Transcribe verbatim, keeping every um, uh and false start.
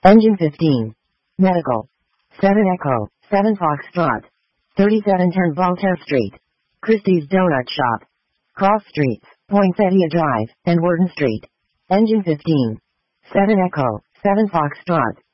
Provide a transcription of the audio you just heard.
Engine fifteen. Medical. seven Echo, seven Foxtrot. thirty-seven ten Voltaire Street. Christie's Donut Shop. Cross Streets, Poinsettia Drive, and Worden Street. Engine fifteen. seven Echo, seven Foxtrot.